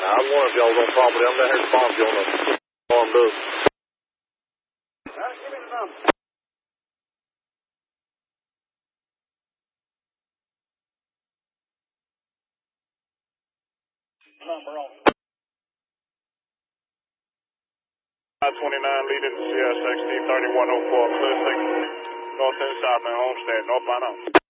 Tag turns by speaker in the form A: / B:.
A: I was wondering if y'all was on property. I'm down here to sponsor you on the farm too.
B: Give me the number. Number on.
C: 529 leading CSXD 3104, clear 6, north and south, and Homestead, northbound out.